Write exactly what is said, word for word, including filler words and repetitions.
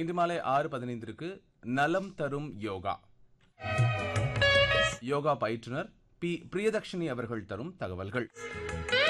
இன்று மாலை ஆறு பதினைந்திற்கு நலம் தரும் யோகா யோகா பயிற்றுனர் பி பிரியதர்ஷினி அவர்கள் தரும் தகவல்கள்.